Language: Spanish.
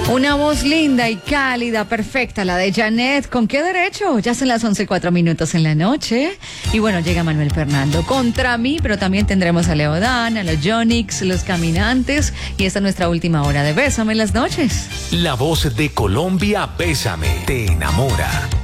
Una voz linda y cálida, perfecta, la de Janet. ¿Con qué derecho? Ya son las 11:04 en la noche. Y bueno, llega Manuel Fernando contra mí, pero también tendremos a Leodán, a los Yonix, los Caminantes. Y esta es nuestra última hora de Bésame en las noches. La voz de Colombia, Bésame, te enamora.